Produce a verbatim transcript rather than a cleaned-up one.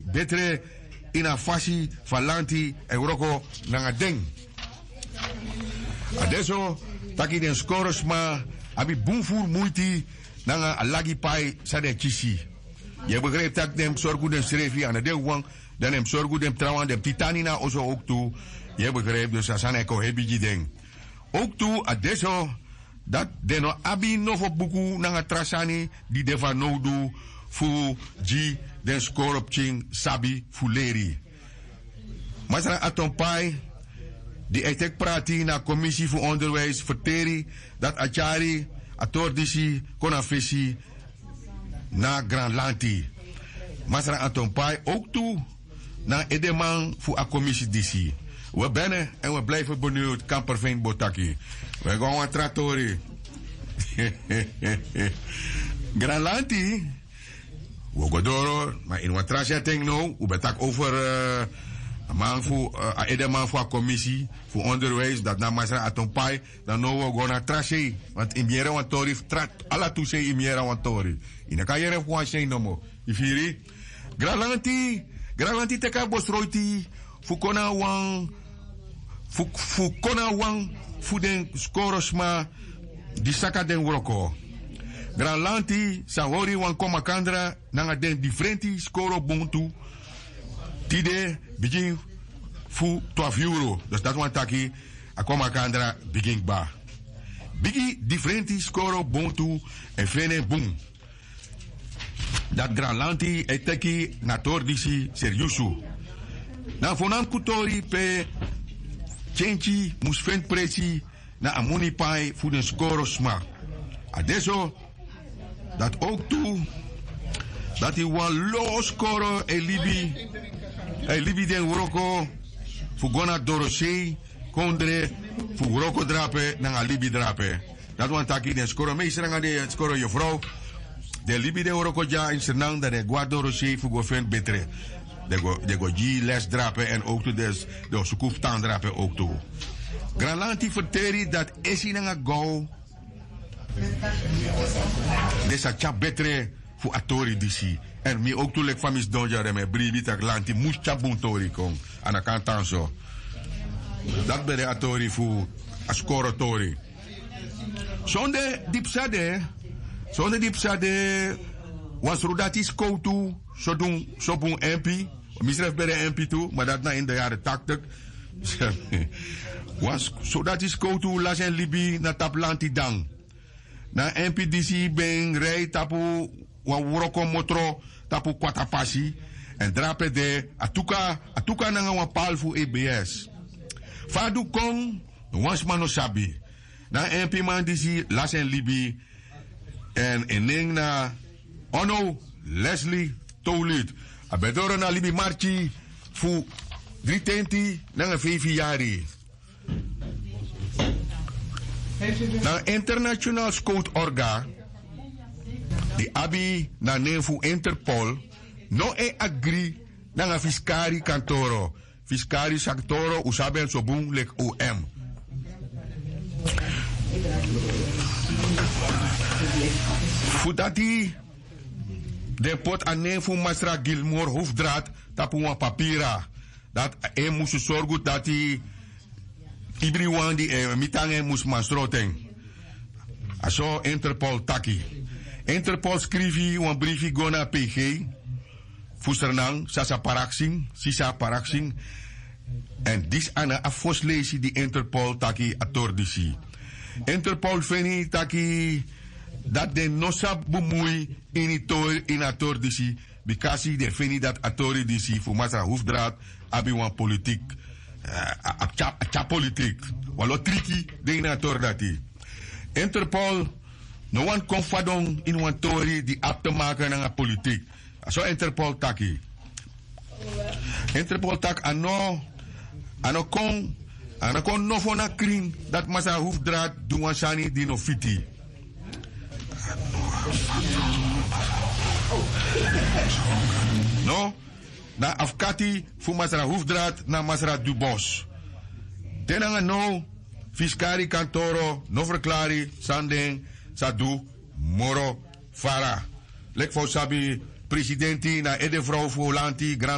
betre in a fasi falanti Euroko nanga deng. Adesso taki den scores ma abi boomvoer moeite nanga alagi pai sa de kisi. Je begrijpt dat dem zorgu dem strefi aan de wang dan dem zorgu dem trouwen dem titanina also ook toe. Je begrijpt dus asan eko hebiji deng. Ook toe adesso dat deno abi novo buku nanga trasani di deva nodu fu ji den score op ching sabi fuleri. Masra atompai die etek prati na commissie voor onderwijs verteri dat achari atordisi konafesi na Grand Lanti. Masra atompai ook toe na edeman voor a commissie disi. We bennen en we blijven benieuwd Kamperveen Botaki. We gaan wat trattori. Grand Lanti. We gaan door, maar in wat trasja denk nou, we betak over uh, man voor uh, edeman voor a commissie voor onderwijs dat na masra atompai dan nou we gaan naar trasje, want in miera want tori trat alla tu sei in miera want tori. In ka yere voor zijn no mo. Ifiri. Grand Lanti, Grand Lanti teka bosroiti fu kona wang fu fu kona wang fu den scoros ma di saka den woroko. Grand Lanti sa hori wan koma kandra nanga den differenti scoro buntu tide begin fu twaalf euro. Dus dat wan taki a koma kandra begin ba. Bigi differenti scoro buntu en fene boom. Dat Grand Lanti e teki na tordisi seriusu. Na fonam kutori pe chenchi musfen presi na amoni pai fu den scoro sma. Adesso dat ook toe dat hij wan low score e libi e libi den woroko fu gona dorosei kondre fu woroko drape na libi drape. Dat wan taki den score meester nga de score je vrouw de libi den woroko ja in senang dat de guardo dorosei fu go fen betre. De go de go ji les drape en ook toe des de sukuf tan drape ook toe. Grand Lanti verteri dat esi nga go desa chap betre fu atori disi. En mi ook toelek van mis donja reme bribi tak lanti mus chap buntori kong. Ana kantanso. Dat bere atori fu askoro tori. Sonde dipsade. Sonde dipsade was rudatis koutu so doen so bun M P. Misref bere M P toe, maar dat na in de jaren tachtig. Was so dat is koutu las en libi na tap lanti dang. Na M P D C ben rei tapu wa woroko motro tapu kwatapasi en drape de atuka atuka nanga wa palfu E B S. Fadu kong wans mano sabi. Na M P man D C las en libi en eneng na ono Leslie Tolit. Abedoro na libi marchi fu dritenti nanga vijf jari. Na International Scout Orga, die abi na nefu Interpol, no e agri na nga fiskari kantoro. Fiskari saktoro usaben sobun lek O M. Futati de pot a nefu Masra Gilmore hoofdraad tapu wan papira. Dat e musu sorgu dat die Ibriwan die eh, mitange mus masroten. Aso Interpol taki. Interpol skrivi wan briefi gona P G. Fusternang, sasa paraxing, sisa paraxing. En dis ana afoslesi die Interpol taki atordisi. Interpol feni taki dat de nosa bumui initor in atordisi. Bikasi de feni dat atordisi fu masra hoefdraad abi wan politiek. Uh, a politiek. Walo triki de na tordati. Interpol no one confadong in one tori die ap te maken na politiek. So Interpol taki. Interpol tak ano ano kon ano kon no fona kring dat masa hoefdraad doen sani di no fiti. No? Na afkati fu masra hoefdraad na masra du bos. Tenanga no fiskari kantoro no verklari sandeng sadu moro fara. Lek fo sabi presidenti na ede vrouw fu lanti